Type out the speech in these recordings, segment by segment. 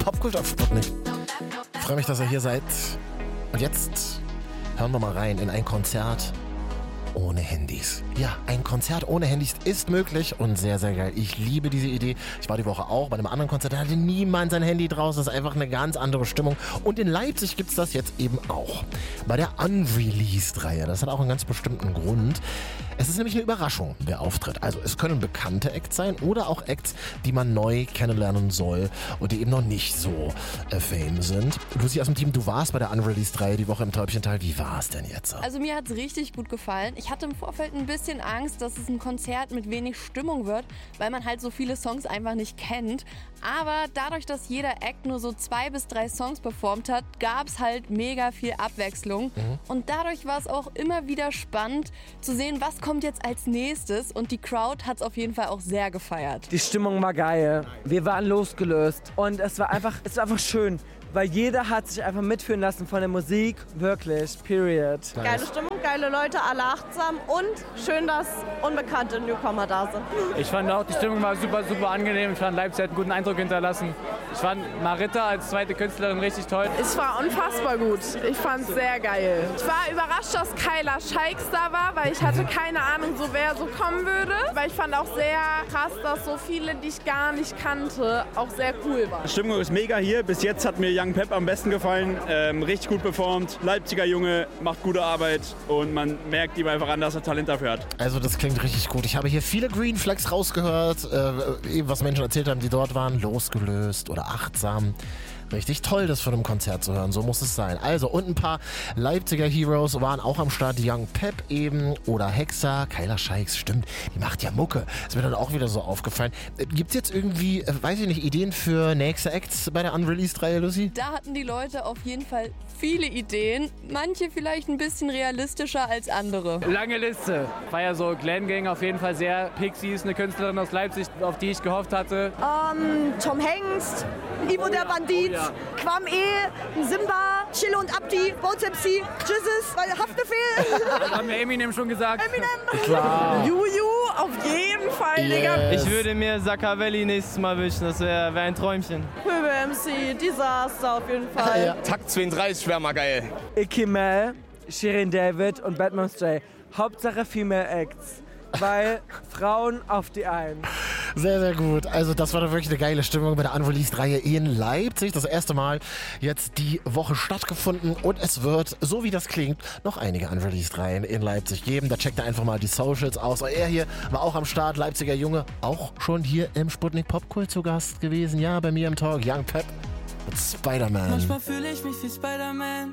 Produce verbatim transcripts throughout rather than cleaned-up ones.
Popkult auf Sputnik. Ich freue mich, dass ihr hier seid. Und jetzt hören wir mal rein in ein Konzert ohne Handys. Ja, ein Konzert ohne Handys ist möglich und sehr, sehr geil. Ich liebe diese Idee. Ich war die Woche auch bei einem anderen Konzert, da hatte niemand sein Handy draußen. Das ist einfach eine ganz andere Stimmung. Und in Leipzig gibt es das jetzt eben auch. Bei der Unreleased-Reihe. Das hat auch einen ganz bestimmten Grund. Es ist nämlich eine Überraschung, wer auftritt. Also es können bekannte Acts sein oder auch Acts, die man neu kennenlernen soll und die eben noch nicht so äh, fame sind. Lucy aus dem Team, du warst bei der Unreleased-Reihe die Woche im Täubchental. Wie war es denn jetzt? Also mir hat es richtig gut gefallen. Ich hatte im Vorfeld ein bisschen Angst, dass es ein Konzert mit wenig Stimmung wird, weil man halt so viele Songs einfach nicht kennt. Aber dadurch, dass jeder Act nur so zwei bis drei Songs performt hat, gab es halt mega viel Abwechslung. Mhm. Und dadurch war es auch immer wieder spannend zu sehen, was kommt jetzt als nächstes. Und die Crowd hat es auf jeden Fall auch sehr gefeiert. Die Stimmung war geil. Wir waren losgelöst. Und es war einfach, es war einfach schön. Weil jeder hat sich einfach mitführen lassen von der Musik. Wirklich. Period. Geile Stimmung, geile Leute, alle achtsam und schön, dass unbekannte Newcomer da sind. Ich fand auch, die Stimmung war super, super angenehm. Ich fand, Leipzig hat einen guten Eindruck hinterlassen. Ich fand Marita als zweite Künstlerin richtig toll. Es war unfassbar gut. Ich fand es sehr geil. Ich war überrascht, dass Kyla Scheiks da war, weil ich hatte keine Ahnung, so wer so kommen würde. Weil ich fand auch sehr krass, dass so viele, die ich gar nicht kannte, auch sehr cool waren. Die Stimmung ist mega hier. Bis jetzt hat mir Young Pep am besten gefallen. Ähm, richtig gut performt. Leipziger Junge, macht gute Arbeit und man merkt ihm einfach an, dass er Talent dafür hat. Also das klingt richtig gut. Ich habe hier viele Green Flags rausgehört, äh, eben was Menschen erzählt haben, die dort waren, losgelöst oder achtsam. Richtig toll, das von einem Konzert zu hören, so muss es sein. Also, und ein paar Leipziger Heroes waren auch am Start. Young Pep eben oder Hexa, Kyla Scheiks, stimmt, die macht ja Mucke. Ist mir dann auch wieder so aufgefallen. Gibt's jetzt irgendwie, äh, weiß ich nicht, Ideen für nächste Acts bei der Unreleased-Reihe, Lucy? Da hatten die Leute auf jeden Fall viele Ideen. Manche vielleicht ein bisschen realistischer als andere. Lange Liste. War ja so Glam Gang auf jeden Fall sehr. Pixies, eine Künstlerin aus Leipzig, auf die ich gehofft hatte. Ähm, Tom Hengst, Ivo der Bandit, ja. Quam E, Simba, Chille und Abdi, Bones M C, Jesus, Haftbefehl. Das haben wir Eminem schon gesagt. Eminem. Klar. Juju, auf jeden Fall, Yes. Digga. Ich würde mir Sakavelli nächstes Mal wünschen, das wäre wär ein Träumchen. Pöbel M C, Disaster auf jeden Fall. Ja. Takt zweiunddreißig wäre mal geil. Icky Mel, Shirin David und Batman J. Hauptsache Female Acts. Weil Frauen auf die einen. Sehr, sehr gut. Also das war doch wirklich eine geile Stimmung bei der Unreleased-Reihe in Leipzig. Das erste Mal jetzt die Woche stattgefunden und es wird, so wie das klingt, noch einige Unreleased-Reihen in Leipzig geben. Da checkt ihr einfach mal die Socials aus. Er hier war auch am Start, Leipziger Junge, auch schon hier im Sputnik Popkult zu Gast gewesen. Ja, bei mir im Talk, Young Pep mit Spider-Man. Manchmal fühle ich mich wie Spider-Man,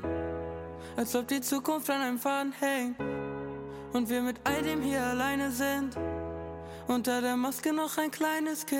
als ob die Zukunft an einem Faden hängt und wir mit all dem hier alleine sind. Unter der Maske noch ein kleines Kind.